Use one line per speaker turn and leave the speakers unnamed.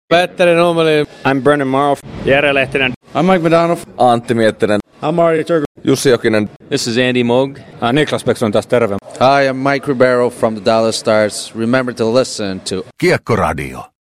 Petteri Nummeli.
I'm Brennan Morrow.
Jere Lehtinen.
I'm Mike Madonov.
Antti Miettinen.
I'm Mario Turku.
Jussi Jokinen.
This is Andy Moog.
Niklas Bäckström taas terve.
Hi, I'm Mike Ribeiro from the Dallas Stars. Remember to listen to
Kiekkoradio.